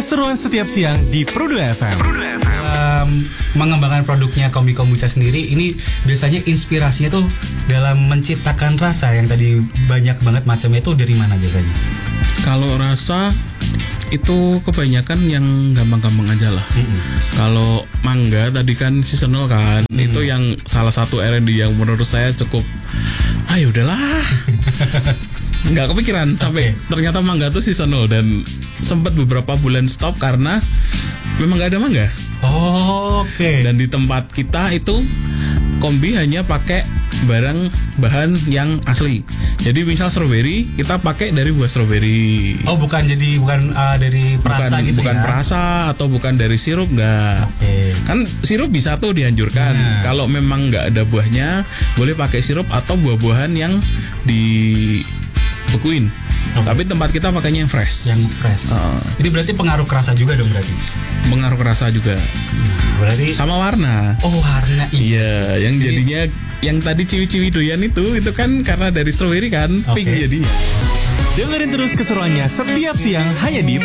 keseruan setiap siang di Pro2 FM. Mengembangkan produknya Kombi Kombucha sendiri, ini biasanya inspirasinya tuh dalam menciptakan rasa yang tadi banyak banget macamnya, itu dari mana biasanya? Kalau rasa itu kebanyakan yang gampang-gampang aja lah. Kalau mangga tadi kan seasonal kan, itu yang salah satu R&D yang menurut saya cukup, ayo udahlah. Nggak kepikiran sampai ternyata mangga tuh seasonal dan sempat beberapa bulan stop karena memang nggak ada mangga. Oke. Dan di tempat kita itu Kombi hanya pakai bahan yang asli. Jadi misal strawberry kita pakai dari buah strawberry. Oh, bukan dari perasa gitu bukan ya? perasa atau bukan dari sirup, enggak. Kan sirup bisa tuh dianjurkan. Kalau memang nggak ada buahnya, boleh pakai sirup atau buah-buahan yang dibekuin. Tapi tempat kita pakainya yang fresh. Yang fresh. Jadi berarti pengaruh kerasa juga dong berarti? Pengaruh kerasa juga. Berarti sama warna. Oh, warna. Iya, yang jadinya yang tadi ciwi-ciwi doyan itu kan karena dari strawberry kan, pink jadinya. Dengerin terus keseruannya setiap siang hanya di